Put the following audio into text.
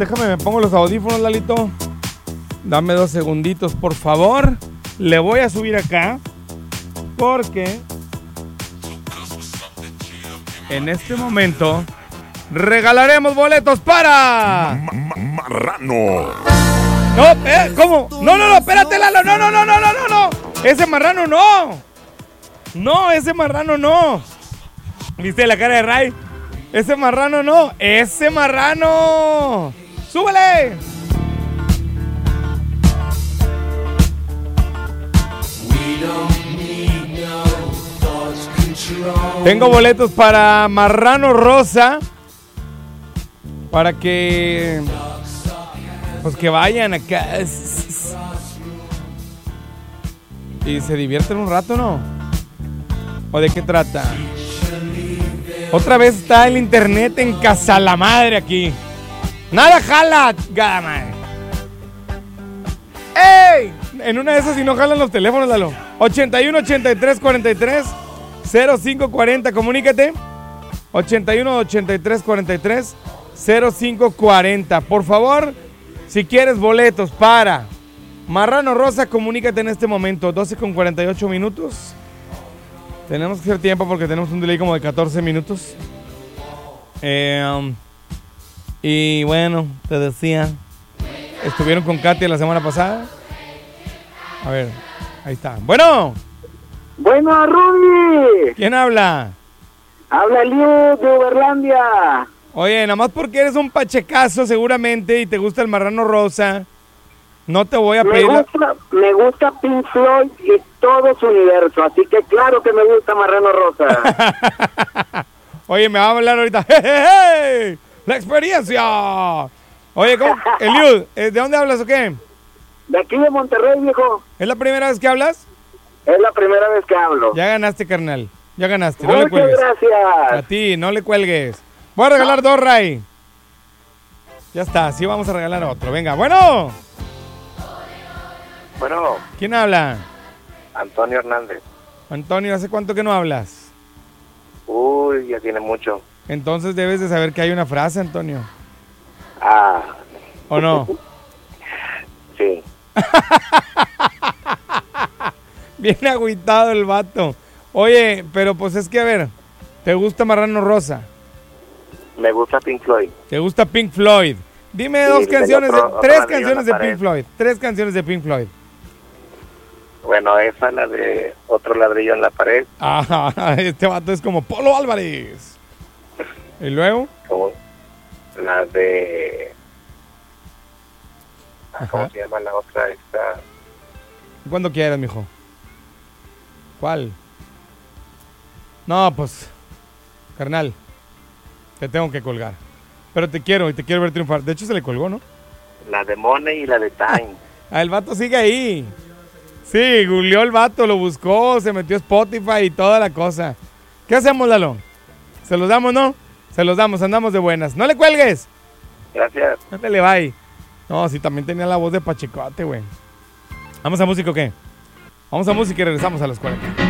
déjame, me pongo los audífonos, Lalito. Dame 2 segunditos, por favor. Le voy a subir acá porque en este momento regalaremos boletos para Marrano. No, ¿cómo? No, espérate, Lalo. No. Ese marrano no. No, ese marrano no. ¿Viste la cara de Ray? Ese marrano no. Ese marrano. ¡Súbele! Tengo boletos para Marrano Rosa. Para que... pues que vayan acá y se divierten un rato, ¿no? ¿O de qué trata? Otra vez está el internet en casa la madre aquí. Nada jala, gada madre. ¡Ey! En una de esas si no jalan los teléfonos, Lalo. 81 83 43 05 40, comunícate. 81 83 43 05 40. Por favor, si quieres boletos para Marrano Rosa, comunícate en este momento. 12 con 48 minutos. Tenemos que hacer tiempo porque tenemos un delay como de 14 minutos. Y bueno, te decía, estuvieron con Katia la semana pasada. A ver, ahí está. Bueno. Bueno, Rudy. ¿Quién habla? Habla Liu de Uberlandia. Oye, nada más porque eres un pachecazo seguramente y te gusta el Marrano Rosa, no te voy a pedir... Me gusta Pink Floyd y todo su universo, así que claro que me gusta Marrano Rosa. Oye, me va a hablar ahorita. ¡Hey! ¡La experiencia! Oye, ¿cómo? Eliud, ¿de dónde hablas o qué? De aquí de Monterrey, viejo. ¿Es la primera vez que hablas? Es la primera vez que hablo. Ya ganaste, carnal. Ya ganaste. Muchas gracias. A ti, no le cuelgues. Voy a regalar 2, Ray. Ya está, sí vamos a regalar otro. Venga, bueno. Bueno. ¿Quién habla? Antonio Hernández. Antonio, ¿hace cuánto que no hablas? Uy, ya tiene mucho. Entonces debes de saber que hay una frase, Antonio. Ah. ¿O no? Sí. Bien agüitado el vato. Oye, pero pues es que a ver, ¿te gusta Marrano Rosa? Me gusta Pink Floyd. ¿Te gusta Pink Floyd? Dime sí, 2 canciones, tres canciones de pared. Pink Floyd. 3 canciones de Pink Floyd. Bueno, esa es la de Otro ladrillo en la pared. Ajá, este vato es como Polo Álvarez. ¿Y luego? Como la de... ¿Cómo Ajá. se llama la otra? Esta... Cuando quieras, mijo. ¿Cuál? No, pues, carnal, te tengo que colgar. Pero te quiero y te quiero ver triunfar. De hecho, se le colgó, ¿no? La de Money y la de Time. El vato sigue ahí. Sí, googleó el vato, lo buscó, se metió a Spotify y toda la cosa. ¿Qué hacemos, Lalo? ¿Se los damos, no? Se los damos, andamos de buenas. ¡No le cuelgues! Gracias. Ándale, bye. No, sí, también tenía la voz de Pachecote, güey. ¿Vamos a música o qué? Vamos a música y regresamos a los 40.